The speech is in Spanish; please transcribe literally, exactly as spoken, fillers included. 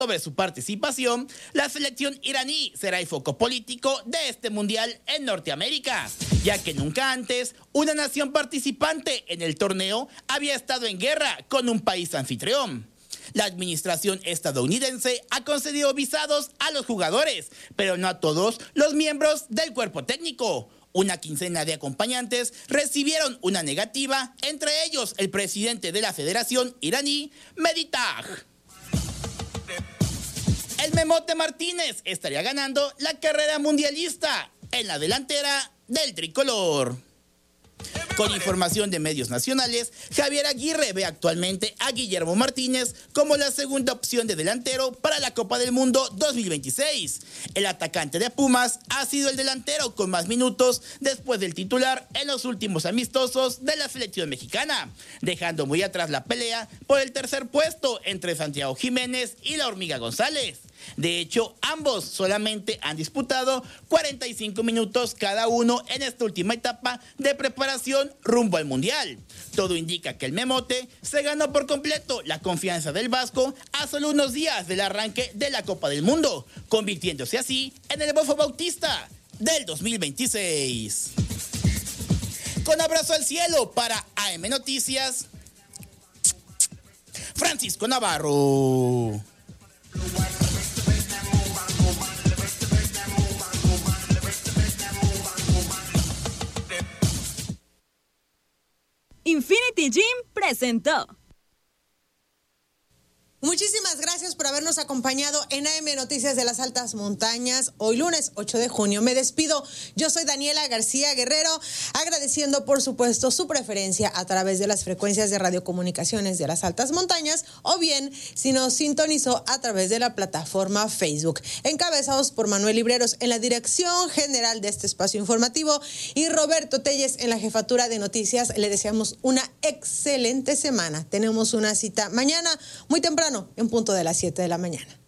Sobre su participación, la selección iraní será el foco político de este mundial en Norteamérica, ya que nunca antes una nación participante en el torneo había estado en guerra con un país anfitrión. La administración estadounidense ha concedido visados a los jugadores, pero no a todos los miembros del cuerpo técnico. Una quincena de acompañantes recibieron una negativa, entre ellos el presidente de la Federación iraní, Mehdi Taj. El Memote Martínez estaría ganando la carrera mundialista en la delantera del tricolor. Con información de medios nacionales, Javier Aguirre ve actualmente a Guillermo Martínez como la segunda opción de delantero para la Copa del Mundo dos mil veintiséis. El atacante de Pumas ha sido el delantero con más minutos después del titular en los últimos amistosos de la selección mexicana, dejando muy atrás la pelea por el tercer puesto entre Santiago Jiménez y la Hormiga González. De hecho, ambos solamente han disputado cuarenta y cinco minutos cada uno en esta última etapa de preparación rumbo al Mundial. Todo indica que el Memote se ganó por completo la confianza del Vasco a solo unos días del arranque de la Copa del Mundo, convirtiéndose así en el Bofo Bautista del dos mil veintiséis. Con abrazo al cielo para A M Noticias, Francisco Navarro. Infinity Gym presentó. Muchísimas gracias por habernos acompañado en A M Noticias de las Altas Montañas. Hoy lunes ocho de junio. Me despido. Yo soy Daniela García Guerrero, agradeciendo por supuesto su preferencia a través de las frecuencias de radiocomunicaciones de las Altas Montañas, o bien si nos sintonizó a través de la plataforma Facebook. Encabezados por Manuel Libreros en la dirección general de este espacio informativo y Roberto Telles en la jefatura de noticias, le deseamos una excelente semana. Tenemos una cita mañana muy temprano, en punto de las siete de la mañana.